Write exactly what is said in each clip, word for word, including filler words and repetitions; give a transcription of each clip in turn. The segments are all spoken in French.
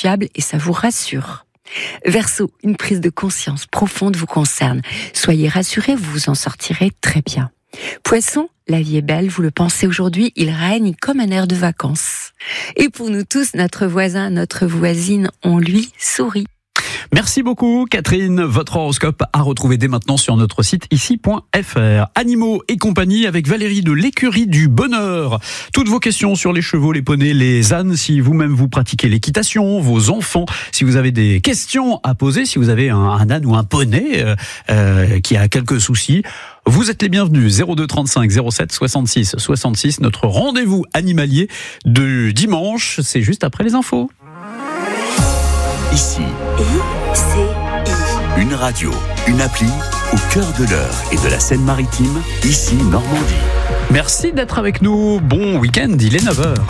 fiable et ça vous rassure. Verseau, une prise de conscience profonde vous concerne. Soyez rassurés, vous vous en sortirez très bien. Poisson, la vie est belle, vous le pensez aujourd'hui, il règne comme un air de vacances. Et pour nous tous, notre voisin, notre voisine, on lui sourit. Merci beaucoup Catherine, votre horoscope à retrouver dès maintenant sur notre site ici point f r. Animaux et compagnie avec Valérie de l'écurie du bonheur. Toutes vos questions sur les chevaux, les poneys, les ânes, si vous-même vous pratiquez l'équitation, vos enfants, si vous avez des questions à poser, si vous avez un, un âne ou un poney euh, euh, qui a quelques soucis, vous êtes les bienvenus. zéro deux trente-cinq zéro sept soixante-six soixante-six, notre rendez-vous animalier de dimanche, c'est juste après les infos. Ici, I C I. une radio, une appli au cœur de l'Eure et de la Seine-Maritime, ici Normandie. Merci d'être avec nous. Bon week-end, il est neuf heures.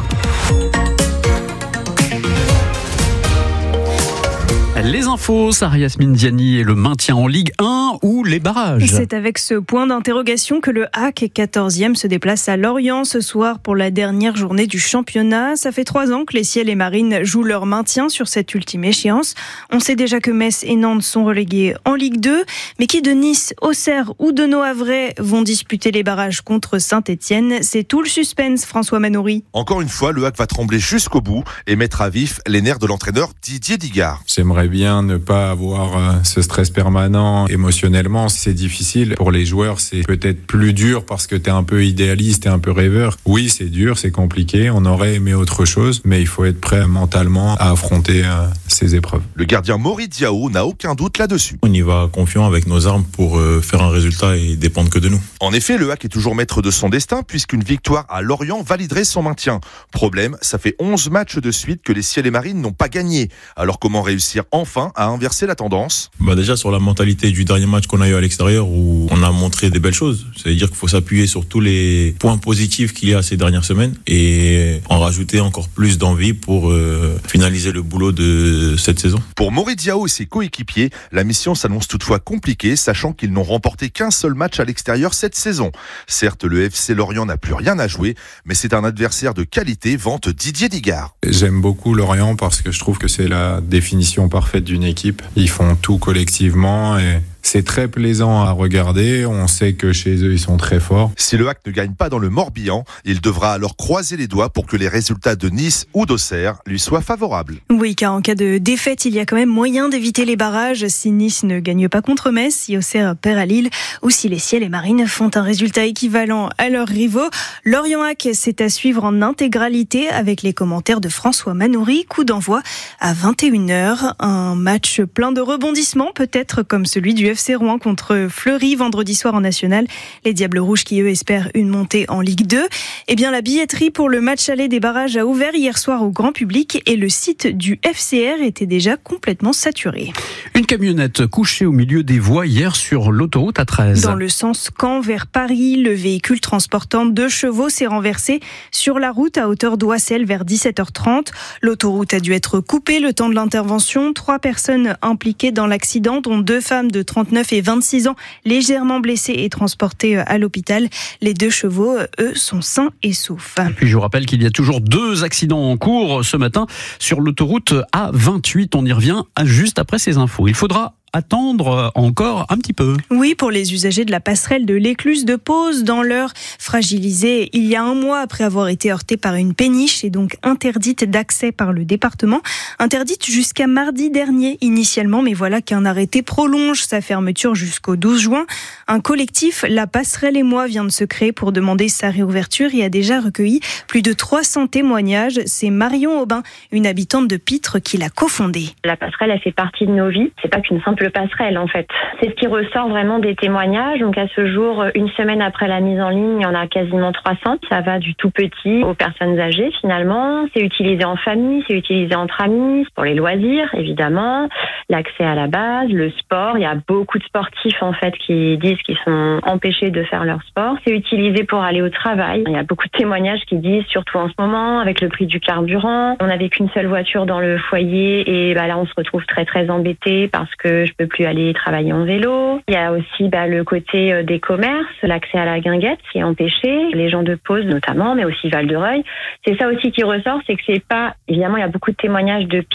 Les infos, Sarah Yasmine Diani et le maintien en Ligue un ou les barrages. C'est avec ce point d'interrogation que le H A C quatorzième se déplace à Lorient ce soir pour la dernière journée du championnat. Ça fait trois ans que les Ciels et Marines jouent leur maintien sur cette ultime échéance. On sait déjà que Metz et Nantes sont relégués en Ligue deux, mais qui de Nice, Auxerre ou de Nohavray vont disputer les barrages contre Saint-Etienne? C'est tout le suspense, François Manoury. Encore une fois, le H A C va trembler jusqu'au bout et mettre à vif les nerfs de l'entraîneur Didier Digard. J'aimerais bien ne pas avoir ce stress permanent. Émotionnellement, c'est difficile. Pour les joueurs, c'est peut-être plus dur parce que t'es un peu idéaliste et un peu rêveur. Oui, c'est dur, c'est compliqué. On aurait aimé autre chose, mais il faut être prêt mentalement à affronter euh, ces épreuves. Le gardien Maury Diao n'a aucun doute là-dessus. On y va confiant avec nos armes pour euh, faire un résultat et dépendre que de nous. En effet, le H A C est toujours maître de son destin puisqu'une victoire à Lorient validerait son maintien. Problème, ça fait onze matchs de suite que les Ciels et Marines n'ont pas gagné. Alors comment réussir enfin à inverser la tendance? Bah déjà sur la mentalité du dernier match qu'on a eu à l'extérieur où on a montré des belles choses. C'est-à-dire qu'il faut s'appuyer sur tous les points positifs qu'il y a ces dernières semaines et en rajouter encore plus d'envie pour euh, finaliser le boulot de cette saison. Pour Maury Diao et ses coéquipiers, la mission s'annonce toutefois compliquée, sachant qu'ils n'ont remporté qu'un seul match à l'extérieur cette saison. Certes, le F C Lorient n'a plus rien à jouer, mais c'est un adversaire de qualité, vante Didier Digard. J'aime beaucoup Lorient parce que je trouve que c'est la définition parfaite d'une équipe. Ils font tout collectivement et c'est très plaisant à regarder. On sait que chez eux, ils sont très forts. Si le H A C ne gagne pas dans le Morbihan, il devra alors croiser les doigts pour que les résultats de Nice ou d'Auxerre lui soient favorables. Oui, car en cas de défaite, il y a quand même moyen d'éviter les barrages si Nice ne gagne pas contre Metz, si Auxerre perd à Lille ou si les Ciels et Marines font un résultat équivalent à leurs rivaux. Lorient H A C, c'est à suivre en intégralité avec les commentaires de François Manoury. Coup d'envoi à vingt et une heures. Un match plein de rebondissements, peut-être comme celui du F C Rouen contre Fleury vendredi soir en National. Les Diables Rouges qui eux espèrent une montée en Ligue deux. Eh bien la billetterie pour le match aller des barrages a ouvert hier soir au grand public et le site du F C R était déjà complètement saturé. Une camionnette couchée au milieu des voies hier sur l'autoroute A treize. Dans le sens Caen vers Paris, le véhicule transportant deux chevaux s'est renversé sur la route à hauteur d'Oissel vers dix-sept heures trente. L'autoroute a dû être coupée le temps de l'intervention. Trois personnes impliquées dans l'accident, dont deux femmes de trente-neuf et vingt-six ans, légèrement blessées et transportées à l'hôpital. Les deux chevaux, eux, sont sains et saufs. Et puis je vous rappelle qu'il y a toujours deux accidents en cours ce matin sur l'autoroute A vingt-huit. On y revient juste après ces infos. Il faudra attendre encore un petit peu. Oui, pour les usagers de la passerelle de l'écluse de Pose, dans l'Eure, fragilisée il y a un mois après avoir été heurtée par une péniche et donc interdite d'accès par le département. Interdite jusqu'à mardi dernier initialement, mais voilà qu'un arrêté prolonge sa fermeture jusqu'au douze juin. Un collectif, La Passerelle et moi, vient de se créer pour demander sa réouverture et a déjà recueilli plus de trois cents témoignages. C'est Marion Aubin, une habitante de Pitre, qui l'a cofondée. La passerelle, elle fait partie de nos vies. C'est pas qu'une simple passerelle en fait. C'est ce qui ressort vraiment des témoignages. Donc à ce jour, une semaine après la mise en ligne, il y en a quasiment trois cents. Ça va du tout petit aux personnes âgées finalement. C'est utilisé en famille, c'est utilisé entre amis, pour les loisirs évidemment, l'accès à la base, le sport. Il y a beaucoup de sportifs en fait qui disent qu'ils sont empêchés de faire leur sport. C'est utilisé pour aller au travail. Il y a beaucoup de témoignages qui disent, surtout en ce moment, avec le prix du carburant, on n'avait qu'une seule voiture dans le foyer et bah, là on se retrouve très très embêté parce que je peux plus aller travailler en vélo. Il y a aussi bah, le côté des commerces, l'accès à la guinguette qui est empêché, les gens de Pose notamment, mais aussi Val-de-Reuil. C'est ça aussi qui ressort, c'est que c'est pas, évidemment il y a beaucoup de témoignages de Pitre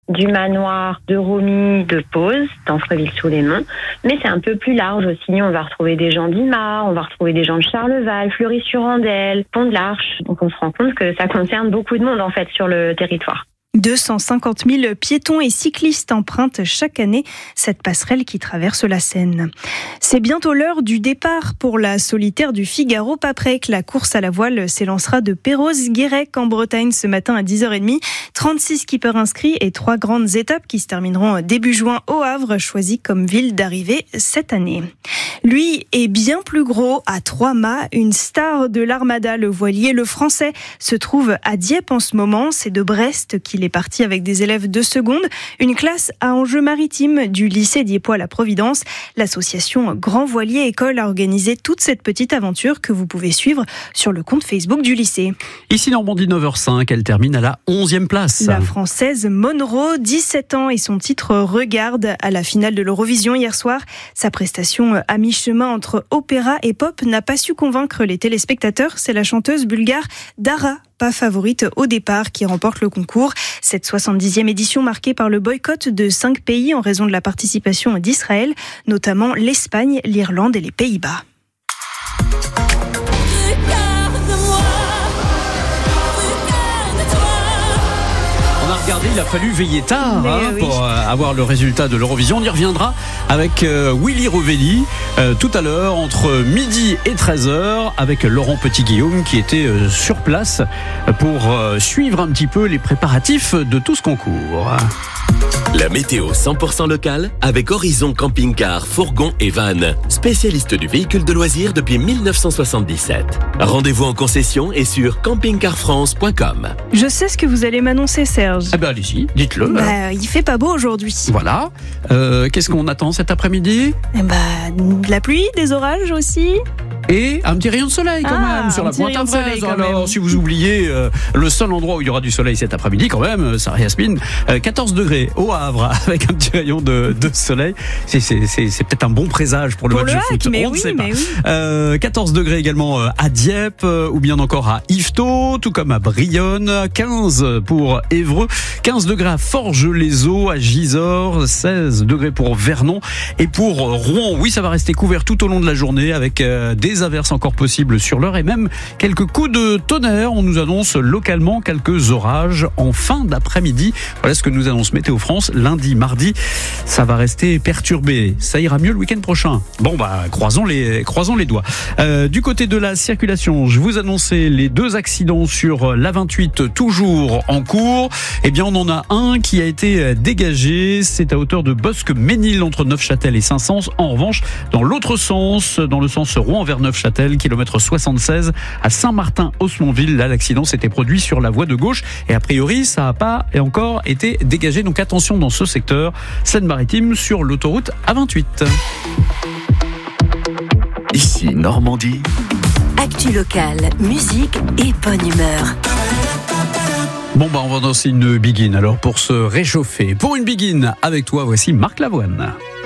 du manoir, de Romy, de Pose, dans Fréville-sous-les-Monts. Mais c'est un peu plus large aussi. On va retrouver des gens d'Ima, on va retrouver des gens de Charleval, Fleury-sur-Andelle, Pont de l'Arche. Donc on se rend compte que ça concerne beaucoup de monde en fait sur le territoire. deux cent cinquante mille piétons et cyclistes empruntent chaque année cette passerelle qui traverse la Seine. C'est bientôt l'heure du départ pour la solitaire du Figaro-Paprec. La course à la voile s'élancera de Perros-Guirec en Bretagne ce matin à dix heures trente. trente-six skippers inscrits et trois grandes étapes qui se termineront début juin au Havre, choisi comme ville d'arrivée cette année. Lui est bien plus gros, à trois mâts, une star de l'armada, le voilier. Le Français se trouve à Dieppe en ce moment. C'est de Brest qu'il est parti avec des élèves de seconde. Une classe à enjeux maritimes du lycée Diepois-la Providence. L'association Grand Voilier École a organisé toute cette petite aventure que vous pouvez suivre sur le compte Facebook du lycée. Ici Normandie neuf heures cinq, elle termine à la onzième place. La Française Monroe, dix-sept ans et son titre Regarde à la finale de l'Eurovision hier soir. Sa prestation à mi-chemin entre opéra et pop n'a pas su convaincre les téléspectateurs. C'est la chanteuse bulgare Dara, pas favorite au départ, qui remporte le concours. Cette soixante-dixième édition marquée par le boycott de cinq pays en raison de la participation d'Israël, notamment l'Espagne, l'Irlande et les Pays-Bas. Regardez, il a fallu veiller tard hein, oui. pour euh, avoir le résultat de l'Eurovision. On y reviendra avec euh, Willy Rovelli euh, tout à l'heure entre midi et treize heures avec Laurent Petit-Guillaume qui était euh, sur place pour euh, suivre un petit peu les préparatifs de tout ce concours. La météo cent pour cent locale avec Horizon Camping Car, Fourgon et Van, spécialiste du véhicule de loisirs depuis mille neuf cent soixante-dix-sept. Rendez-vous en concession et sur camping car france point com. Je sais ce que vous allez m'annoncer, Serge. Eh ben allez-y, dites-le. Bah, il fait pas beau aujourd'hui. Voilà. Euh, qu'est-ce qu'on attend cet après-midi ? Eh bah, de la pluie, des orages aussi. Et un petit rayon de soleil quand ah, même sur la pointe à Fraise. Alors même. si vous oubliez euh, le seul endroit où il y aura du soleil cet après-midi quand même, ça Yasmine, euh, quatorze degrés au Havre avec un petit rayon de, de soleil. C'est, c'est, c'est, c'est peut-être un bon présage pour le pour match le de foot. Mais On oui, ne sait mais pas. Oui. Euh, quatorze degrés également à Dieppe euh, ou bien encore à Yvetot, tout comme à Brionne. quinze pour Évreux, quinze degrés à Forges-les-Eaux, à Gisors, seize degrés pour Vernon et pour Rouen. Oui, ça va rester couvert tout au long de la journée avec euh, des averses encore possibles sur l'heure et même quelques coups de tonnerre. On nous annonce localement quelques orages en fin d'après-midi. Voilà ce que nous annonce Météo France. Lundi, mardi, ça va rester perturbé. Ça ira mieux le week-end prochain. Bon, bah, croisons les, croisons les doigts. Euh, du côté de la circulation, je vous annonçais les deux accidents sur l'A vingt-huit toujours en cours. Eh bien, on en a un qui a été dégagé. C'est à hauteur de Bosc-Ménil entre Neufchâtel et Saint-Saëns. En revanche, dans l'autre sens, dans le sens Rouen vers Neufchâtel, kilomètre soixante-seize à Saint-Martin-Haussmanville. Là, l'accident s'était produit sur la voie de gauche et a priori, ça n'a pas encore été dégagé. Donc attention dans ce secteur, Seine-Maritime sur l'autoroute A vingt-huit. Ici, Normandie. Actu locale, musique et bonne humeur. Bon, bah, on va danser une biguine alors pour se réchauffer. Pour une biguine avec toi, voici Marc Lavoine.